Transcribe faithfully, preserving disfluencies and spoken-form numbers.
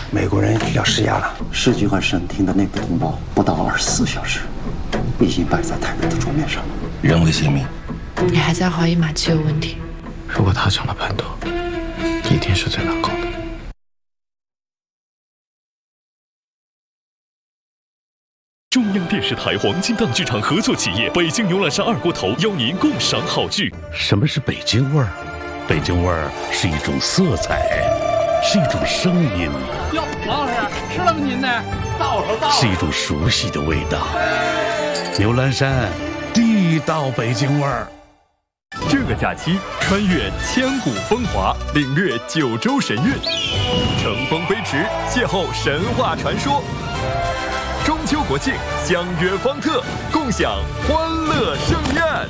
美国人要施压了。 世军和省厅的内部通报，不到二十四小时，已经摆在台面的桌面上。 人为性命， 你还在怀疑马奇有问题？ 如果他成了叛徒，一定是最难搞的。 中央电视台黄金档剧场合作企业北京牛栏山二锅头邀您共赏好剧。 什么是北京味儿？北京味儿是一种色彩，是一种声音。 哟，王老师吃了吗？您呢？到了，到了。 是一种熟悉的味道。牛栏山，地道北京味儿。 这个假期，穿越千古风华，领略九州神韵，乘风飞驰，邂逅神话传说。中秋国庆，相约方特，共享欢乐盛宴。